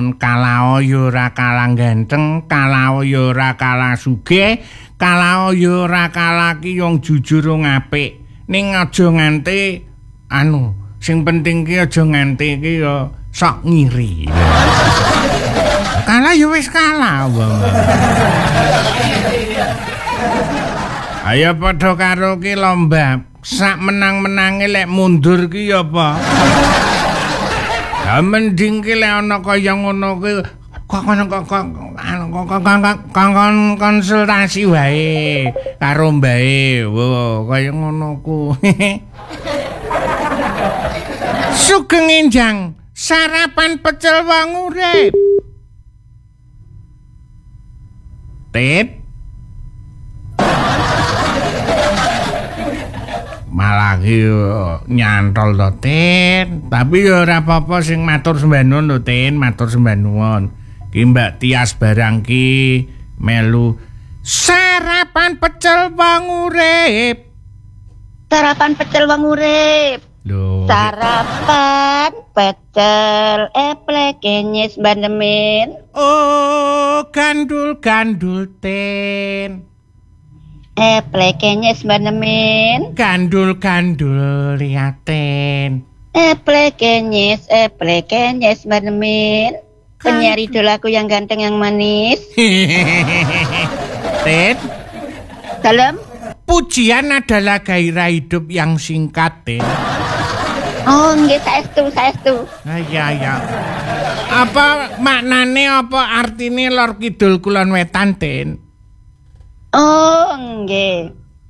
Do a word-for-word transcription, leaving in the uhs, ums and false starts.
Sembenon, kalao ya ora kalah ganteng, kalao ya ora kalah sugih, kalao ya ora kalah ki wong jujur wong apik. Ning aja nganti anu, sing penting ki aja nganti ki ya sok ngiri. Kalah ya wis kalah wong. Ayo padha karo ki lomba. Sak menang-menange lek mundur ki ya apa? Ya mending ki lek ana kaya ngono ki kon konsultasi wae karo mbae. Wo, kaya ngono ku. Sugeng enjang, sarapan pecel wong urip. Tip malah nyantol to Tin, tapi ya ora apa-apa sing matur sembah nuwun lho Tin, matur sembah nuwun. Ki Mbak Tias barang ki melu sarapan pecel wong urip. Sarapan pecel wong urip. Lho. Sarapan pecel eplek nyes banemin. Oh, gandul-gandul Tin. Eplek nyes banemin. Gandul-gandul liatin. Eplek nyes, eplek nyes banemin. Penyiar idolaku yang ganteng yang manis. Tin. Dalam. Pujian adalah gairah hidup yang singkat, Tin. Oh, nggih saestu, saestu. Ah, iya, iya. Apa maknane apa artine lor kidul kulon wetan, Tin? Oh, nggih.